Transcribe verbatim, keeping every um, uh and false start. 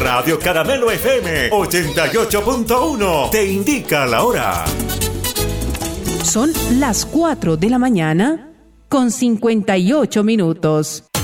Radio Caramelo F M ochenta y ocho punto uno te indica la hora. Son las cuatro de la mañana con cincuenta y ocho minutos.